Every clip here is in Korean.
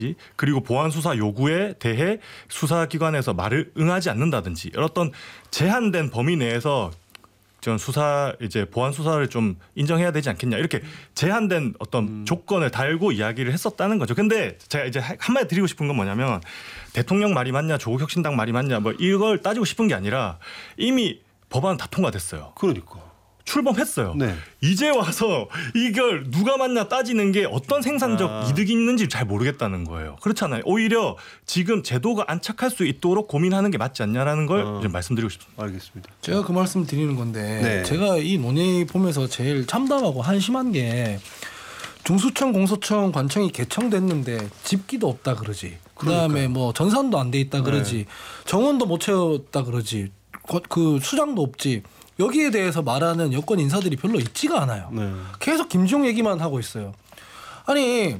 그리고 보안 수사 요구에 대해 수사기관에서 말을 응하지 않는다든지 어떤 제한된 범위 내에서 전 수사 이제 보안 수사를 좀 인정해야 되지 않겠냐 이렇게 제한된 어떤 조건을 달고 이야기를 했었다는 거죠. 근데 제가 이제 한마디 드리고 싶은 건 뭐냐면 대통령 말이 맞냐 조국 혁신당 말이 맞냐 뭐 이걸 따지고 싶은 게 아니라 이미 법안은 다 통과됐어요. 그러니까. 출범했어요. 네. 이제 와서 이걸 누가 맞냐 따지는 게 어떤 생산적 이득이 있는지 잘 모르겠다는 거예요. 그렇잖아요. 오히려 지금 제도가 안착할 수 있도록 고민하는 게 맞지 않냐라는 걸 좀 말씀드리고 싶습니다. 알겠습니다. 제가 그 말씀 드리는 건데 네. 제가 이 논의 보면서 제일 참담하고 한심한 게 중수청, 공소청, 관청이 개청됐는데 집기도 없다 그러지. 그다음에 뭐 전산도 안 돼 있다 그러지. 정원도 못 채웠다 그러지. 그 수장도 없지. 여기에 대해서 말하는 여권 인사들이 별로 있지가 않아요. 네. 계속 김지용 얘기만 하고 있어요. 아니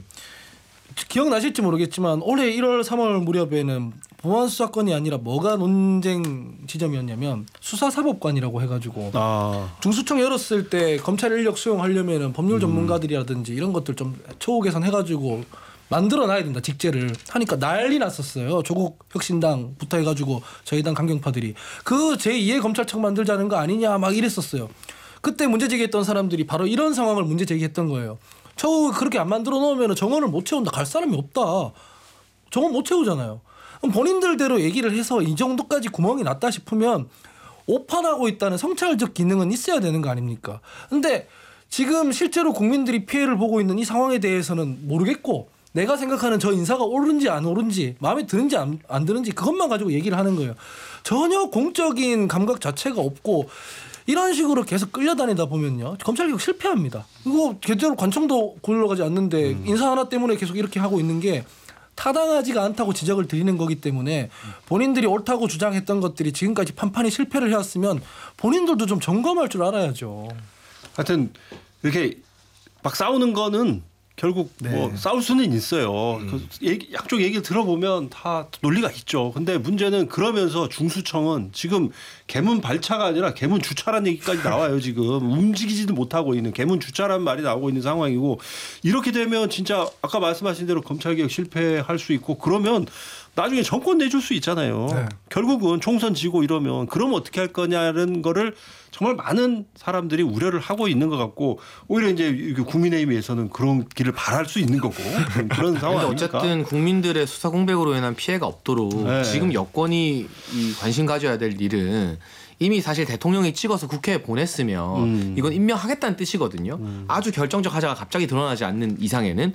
기억나실지 모르겠지만 올해 1월 3월 무렵에는 보안 수사권이 아니라 뭐가 논쟁 지점이었냐면 수사사법관이라고 해가지고 중수청 열었을 때 검찰 인력 수용하려면은 법률 전문가들이라든지 이런 것들 좀 처우 개선해가지고 만들어놔야 된다. 직제를 하니까 난리 났었어요. 조국 혁신당부터 해가지고 저희 당 강경파들이 그 제2의 검찰청 만들자는 거 아니냐 막 이랬었어요. 그때 문제 제기했던 사람들이 바로 이런 상황을 문제 제기했던 거예요. 처우 그렇게 안 만들어 놓으면 정원을 못 채운다. 갈 사람이 없다. 정원 못 채우잖아요. 그럼 본인들대로 얘기를 해서 이 정도까지 구멍이 났다 싶으면 오판하고 있다는 성찰적 기능은 있어야 되는 거 아닙니까? 근데 지금 실제로 국민들이 피해를 보고 있는 이 상황에 대해서는 모르겠고 내가 생각하는 저 인사가 옳은지 안 옳은지 마음에 드는지 안 드는지 그것만 가지고 얘기를 하는 거예요. 전혀 공적인 감각 자체가 없고 이런 식으로 계속 끌려다니다 보면요. 검찰개혁 실패합니다. 이거 제대로 관청도 굴러가지 않는데 인사 하나 때문에 계속 이렇게 하고 있는 게 타당하지가 않다고 지적을 드리는 거기 때문에 본인들이 옳다고 주장했던 것들이 지금까지 판판이 실패를 해왔으면 본인들도 좀 점검할 줄 알아야죠. 하여튼 이렇게 막 싸우는 거는 결국 뭐 싸울 수는 있어요. 그 양쪽 얘기를 들어보면 다 논리가 있죠. 근데 문제는 그러면서 중수청은 지금 개문 발차가 아니라 개문 주차라는 얘기까지 나와요. 지금 움직이지도 못하고 있는 개문 주차라는 말이 나오고 있는 상황이고 이렇게 되면 진짜 아까 말씀하신 대로 검찰개혁 실패할 수 있고 그러면 나중에 정권 내줄 수 있잖아요. 네. 결국은 총선 지고 이러면 그럼 어떻게 할 거냐는 거를 정말 많은 사람들이 우려를 하고 있는 것 같고 오히려 이제 국민의힘에서는 그런 길을 바랄 수 있는 거고 그런 상황이니까. 어쨌든 국민들의 수사 공백으로 인한 피해가 없도록 네. 지금 여권이 이 관심 가져야 될 일은 이미 사실 대통령이 찍어서 국회에 보냈으면 이건 임명하겠다는 뜻이거든요. 아주 결정적 하자가 갑자기 드러나지 않는 이상에는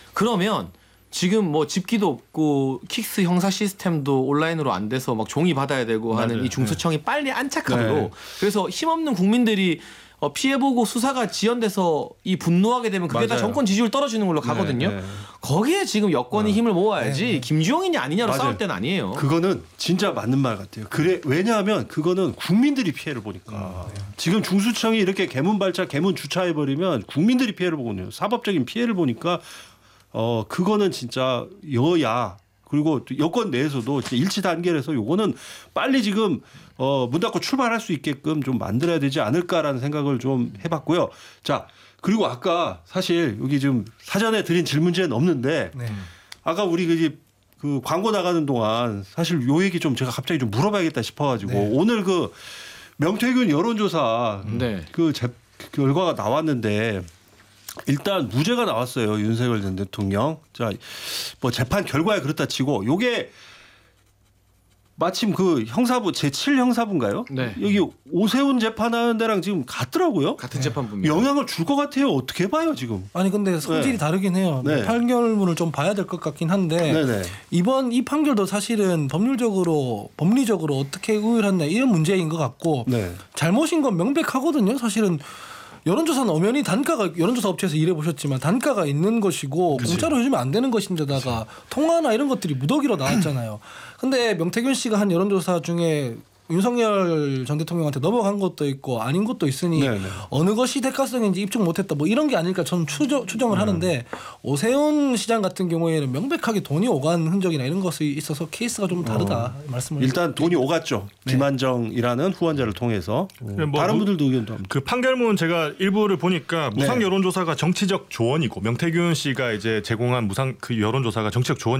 그러면 지금 뭐 집기도 없고 킥스 형사 시스템도 온라인으로 안 돼서 막 종이 받아야 되고 하는 맞아요. 이 중수청이 빨리 안착하도록 네. 그래서 힘없는 국민들이 피해보고 수사가 지연돼서 이 분노하게 되면 그게 다 맞아요. 정권 지지율 떨어지는 걸로 가거든요. 네. 거기에 지금 여권이 힘을 모아야지 김주영이냐 아니냐로 맞아요. 싸울 때는 아니에요. 그거는 진짜 맞는 말 같아요. 그래 왜냐하면 그거는 국민들이 피해를 보니까 지금 중수청이 이렇게 개문 발차, 개문 주차해 버리면 국민들이 피해를 보거든요. 사법적인 피해를 보니까 그거는 진짜 여야 그리고 여권 내에서도 진짜 일치 단계에서 요거는 빨리 지금 문 닫고 출발할 수 있게끔 좀 만들어야 되지 않을까라는 생각을 좀 해봤고요. 자 그리고 아까 사실 여기 좀 사전에 드린 질문지는 없는데 아까 우리 그 광고 나가는 동안 사실 요 얘기 좀 제가 갑자기 좀 물어봐야겠다 싶어가지고 오늘 그 명태균 여론조사 그 결과가 나왔는데. 일단 무죄가 나왔어요. 윤석열 전 대통령. 자, 뭐 재판 결과에 그렇다 치고 요게 마침 그 형사부 제7 형사부인가요? 네. 여기 오세훈 재판하는 데랑 지금 같더라고요. 같은 재판부입니다. 영향을 줄 것 같아요. 어떻게 봐요 지금? 아니 근데 성질이 다르긴 해요. 네. 판결문을 좀 봐야 될 것 같긴 한데 네네. 이번 이 판결도 사실은 법률적으로 법리적으로 어떻게 의율했나 이런 문제인 것 같고 잘못인 건 명백하거든요. 사실은 여론조사는 엄연히 단가가 여론조사 업체에서 일해 보셨지만 단가가 있는 것이고 공짜로 해주면 안 되는 것인데다가 통화나 이런 것들이 무더기로 나왔잖아요. 근데 명태균 씨가 한 여론조사 중에 윤석열 전 대통령한테 넘어간 것도 있고 아닌 것도 있으니 네네. 어느 것이 대가성인지 입증 못했다 뭐 이런 게 아닐까 저는 추정을 하는데 오세훈 시장 같은 경우에는 명백하게 돈이 오간 흔적이나 이런 것이 있어서 케이스가 좀 다르다 말씀을 일단 돈이 오갔죠. 김한정이라는 후원자를 통해서. 뭐 다른 분들도 의견도 합니다. 그 판결문 제가 일부를 보니까 무상 네. 여론조사가 정치적 조언이고 명태균 씨가 이제 제공한 무상 그 여론조사가 정치적 조언